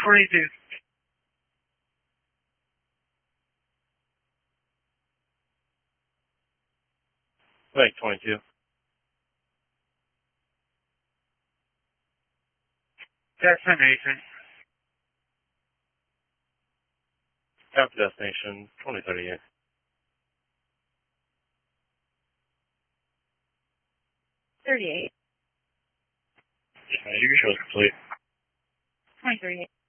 22. Bank 22. Destination. After destination 2038. $38. Your show is complete. 2038.